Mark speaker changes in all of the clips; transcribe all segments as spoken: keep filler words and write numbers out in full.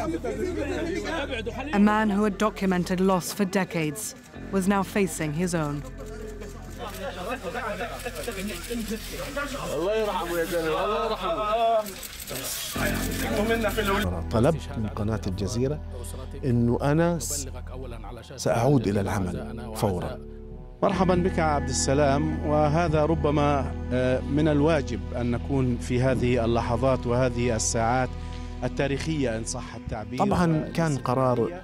Speaker 1: A man who had documented loss for decades was now facing his own.
Speaker 2: طلبت من قناة الجزيرة إنه أنا سأعود إلى العمل فوراً. مرحباً بك عبد السلام، وهذا ربما من الواجب أن نكون في هذه اللحظات وهذه الساعات التاريخية إن صح التعبير. طبعاً كان قرار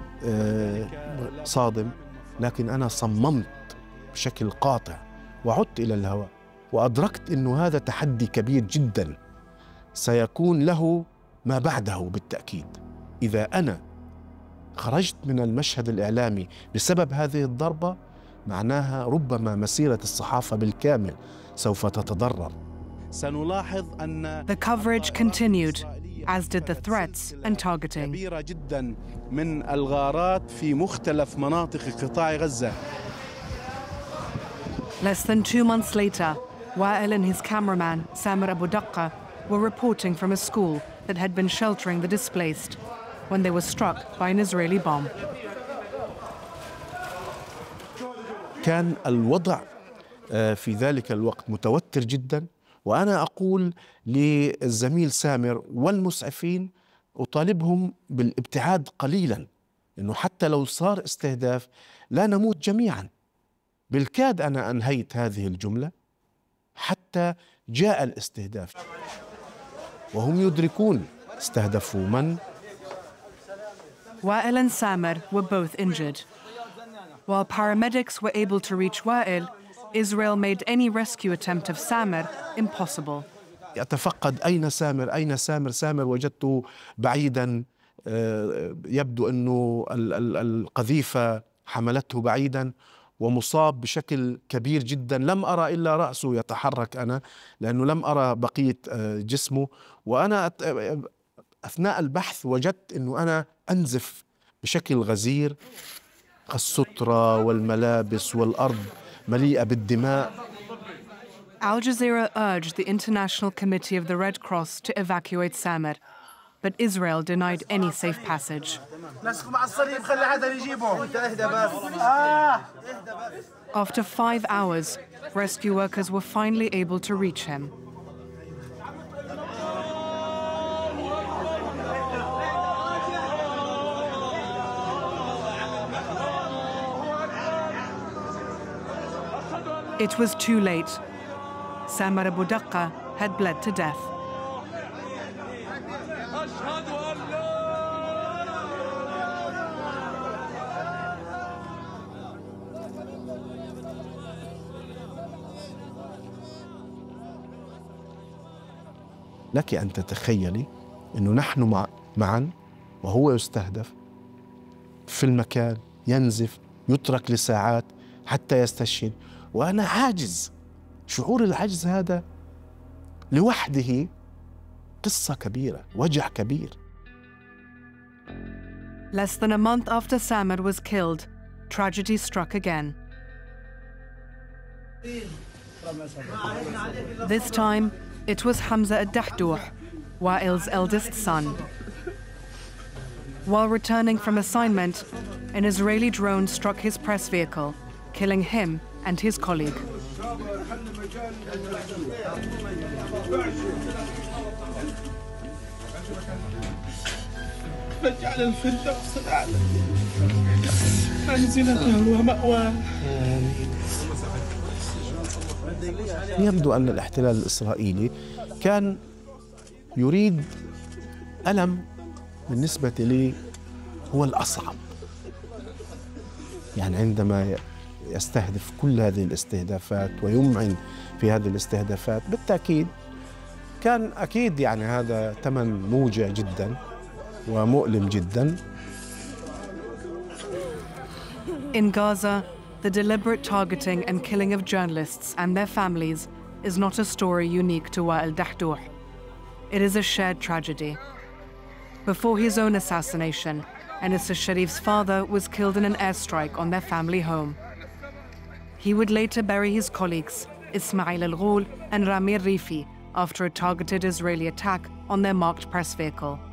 Speaker 2: صادم، لكن أنا صممت بشكل قاطع وعدت إلى الهواء، وأدركت أنه هذا تحدي كبير جداً سيكون له ما بعده بالتأكيد. إذا أنا خرجت من المشهد الإعلامي بسبب هذه الضربة، معناها ربما مسيرة الصحافة بالكامل سوف تتضرر.
Speaker 1: سنلاحظ أن The coverage continued, as did the threats and targeting.
Speaker 2: كبيرة جدا من الغارات في مختلف مناطق قطاع غزة.
Speaker 1: Less than two months later, Wael and his cameraman, Samer Abu Daqqa, were reporting from a school that had been sheltering the displaced when they were struck by an Israeli bomb.
Speaker 2: كان الوضع في ذلك الوقت متوتر جدا، وأنا أقول للزميل سامر والمسعفين أطالبهم بالابتعاد قليلا، إنه حتى لو صار استهداف لا نموت جميعا. بالكاد أنا أنهيت هذه الجملة حتى جاء الاستهداف، وهم يدركون استهدفوا من.
Speaker 1: Wael and Samer were both injured. While paramedics were able to reach Wael, Israel made any rescue attempt of Samer impossible.
Speaker 2: أتفقد أين سامر أين سامر سامر وجدته بعيدا، يبدو أنه القذيفة حملته بعيدا ومصاب بشكل كبير جدا. لم أرى إلا رأسه يتحرك أنا، لأنه لم أرى بقية جسمه. وأنا أثناء البحث وجدت أنه أنا أنزف بشكل غزير، السترة والملابس والأرض مليئة بالدماء.
Speaker 1: Al Jazeera urged the International Committee of the Red Cross to evacuate Samer, but Israel denied any safe passage. After five hours, rescue workers were finally able to reach him. It was too late. Samer Abu Daqqa had bled to death.
Speaker 2: لك أن تتخيلي أنه نحن مع معا وهو يستهدف في المكان، ينزف، يترك لساعات حتى يستشهد، وأنا عاجز. شعور العجز هذا لوحده قصة كبيرة، وجع كبير.
Speaker 1: Less than a month after Samer was killed, tragedy struck again. This time, it was Hamza al-Dahdouh, Wael's eldest son. While returning from assignment, an Israeli drone struck his press vehicle, killing him and his colleague.
Speaker 2: يبدو أن الاحتلال الإسرائيلي كان يريد ألم بالنسبة لي هو الأصعب، يعني عندما يستهدف كل هذه الاستهدافات ويمعن في هذه الاستهدافات، بالتأكيد كان أكيد يعني هذا ثمن موجع جدا ومؤلم جدا.
Speaker 1: In Gaza, the deliberate targeting and killing of journalists and their families is not a story unique to Wael Dahdouh. It is a shared tragedy. Before his own assassination, Anas al-Sharif's father was killed in an airstrike on their family home. He would later bury his colleagues, Ismail al-Ghul and Rami al-Rifi, after a targeted Israeli attack on their marked press vehicle.